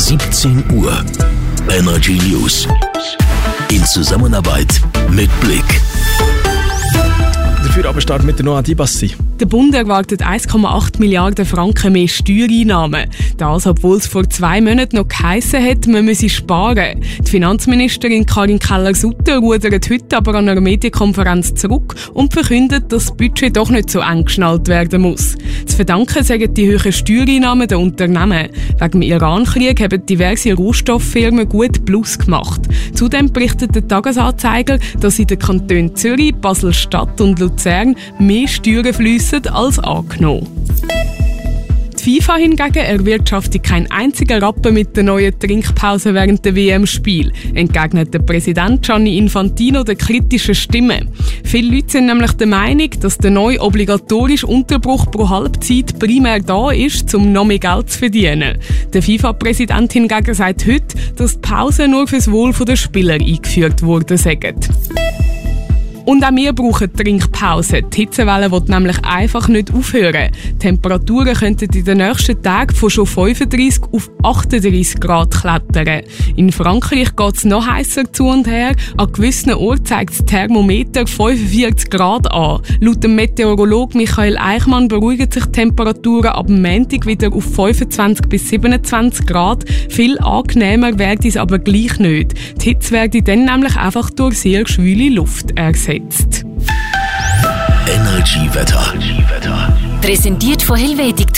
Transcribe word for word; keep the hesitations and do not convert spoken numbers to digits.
siebzehn Uhr. Energy News. In Zusammenarbeit mit Blick. Der Feierabendstart mit der Noah Dibassi. Der Bund erwartet eins Komma acht Milliarden Franken mehr Steuereinnahmen. Das, obwohl es vor zwei Monaten noch geheissen hat, man müsse sparen. Die Finanzministerin Karin Keller-Sutter rudert heute aber an einer Medienkonferenz zurück und verkündet, dass das Budget doch nicht so eng geschnallt werden muss. Zu verdanken sagen die hohen Steuereinnahmen der Unternehmen. Wegen dem Iran-Krieg haben diverse Rohstofffirmen gut Plus gemacht. Zudem berichtet der Tagesanzeiger, dass in den Kantonen Zürich, Basel-Stadt und Luzern mehr Steuern fliessen als angenommen. Die FIFA hingegen erwirtschaftet keinen einzigen Rappen mit der neuen Trinkpause während der W M-Spiel, entgegnet der Präsident Gianni Infantino der kritischen Stimme. Viele Leute sind nämlich der Meinung, dass der neue obligatorische Unterbruch pro Halbzeit primär da ist, um noch mehr Geld zu verdienen. Der FIFA-Präsident hingegen sagt heute, dass die Pausen nur fürs Wohl der Spieler eingeführt worden sind. Und auch wir brauchen Trinkpause. Die Hitzewelle will nämlich einfach nicht aufhören. Die Temperaturen könnten in den nächsten Tagen von schon fünfunddreissig auf achtunddreissig Grad klettern. In Frankreich geht es noch heißer zu und her. An gewissen Orten zeigt das Thermometer fünfundvierzig Grad an. Laut dem Meteorolog Michael Eichmann beruhigen sich die Temperaturen ab dem Montag wieder auf fünfundzwanzig bis siebenundzwanzig Grad. Viel angenehmer wird es aber gleich nicht. Die Hitze werde dann nämlich einfach durch sehr schwüle Luft ersetzt. Energy Wetter. Präsentiert von Helvetic